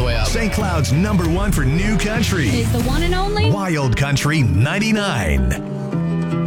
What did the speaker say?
way up. St. Cloud's #1 for new country. Is the one and only Wild Country 99.